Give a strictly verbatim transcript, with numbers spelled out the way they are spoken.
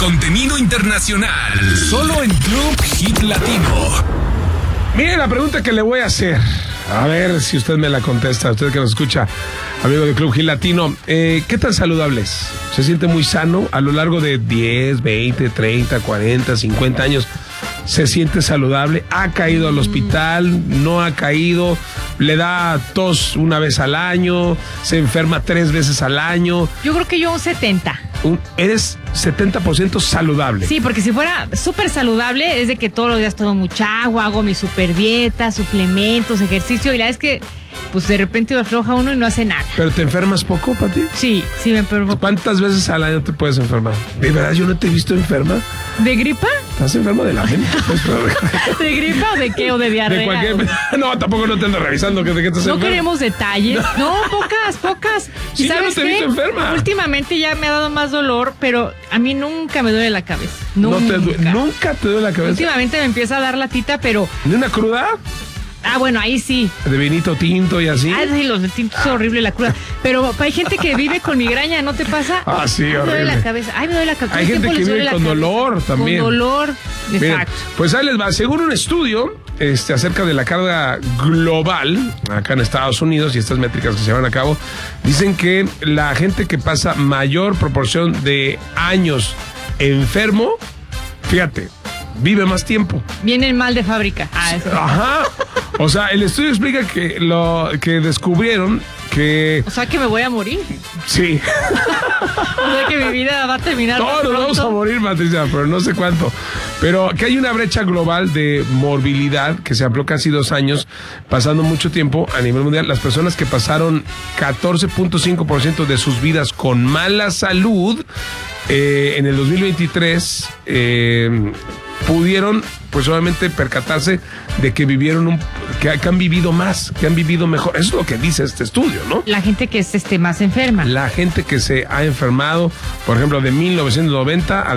contenido internacional. Solo en Club Hit Latino. Mire la pregunta que le voy a hacer. A ver si usted me la contesta. Usted que nos escucha, amigo de Club Hit Latino. Eh, ¿Qué tan saludable es? ¿Se siente muy sano a lo largo de diez, veinte, treinta, cuarenta, cincuenta años? ¿Se siente saludable? ¿Ha caído al hospital? ¿No ha caído? ¿Le da tos una vez al año? ¿Se enferma tres veces al año? Yo creo que yo un setenta. Un, ¿Eres setenta por ciento saludable? Sí, porque si fuera súper saludable es de que todos los días tomo mucha agua, hago mi super dieta, suplementos, ejercicio, y la verdad es que pues de repente me afloja uno y no hace nada. ¿Pero te enfermas poco, Pati? Sí, sí me enfermo. ¿Cuántas veces al año te puedes enfermar? ¿De verdad yo no te he visto enferma? ¿De gripa? ¿Estás enfermo de la mente? ¿De gripa o de qué? ¿O de diarrea? De cualquier... No, tampoco no te ando revisando que de qué estás No enfermo. queremos detalles. No, pocas, pocas. Sí, ¿Y ya sabes no te he qué? visto enferma. Últimamente ya me ha dado más dolor, pero a mí nunca me duele la cabeza. Nunca. No te du... ¿Nunca te duele la cabeza? Últimamente me empieza a dar la tita, pero... ¿Ni una cruda? Ah, bueno, ahí sí. ¿De vinito tinto y así? Ah, sí, los de tinto es horrible la cruda. Pero hay gente que vive con migraña, ¿no te pasa? Ah, sí, Ay, horrible. me duele la cabeza. Ay, me duele la cabeza. Hay gente que vive con dolor también. Con dolor, Miren, exacto. pues ahí les va. Según un estudio este, acerca de la carga global acá en Estados Unidos y estas métricas que se llevan a cabo, dicen que la gente que pasa mayor proporción de años enfermo, fíjate, vive más tiempo. Viene el mal de fábrica. Ah, eso. Ajá. O sea, el estudio explica que lo que descubrieron que... O sea, que me voy a morir. Sí. O sea, que mi vida va a terminar. Todos nos vamos a morir, Patricia, pero no sé cuánto. Pero que hay una brecha global de morbilidad que se amplió casi dos años, pasando mucho tiempo a nivel mundial. Las personas que pasaron catorce punto cinco por ciento de sus vidas con mala salud eh, en el dos mil veintitrés eh, pudieron, pues obviamente, percatarse de que vivieron un, que, que han vivido más, que han vivido mejor. Eso es lo que dice este estudio, ¿no? La gente que es este, más enferma. La gente que se ha enfermado, por ejemplo, de mil novecientos noventa al